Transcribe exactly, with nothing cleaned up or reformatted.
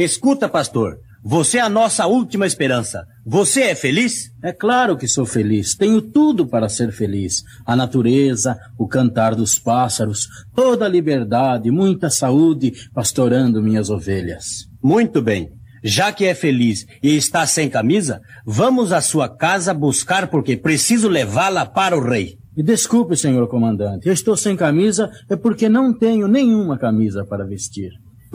Escuta, pastor, você é a nossa última esperança. Você é feliz? É claro que sou feliz. Tenho tudo para ser feliz. A natureza, o cantar dos pássaros, toda a liberdade, muita saúde, pastorando minhas ovelhas. Muito bem. Já que é feliz e está sem camisa, vamos à sua casa buscar porque preciso levá-la para o rei. Me desculpe, senhor comandante. Eu estou sem camisa é porque não tenho nenhuma camisa para vestir.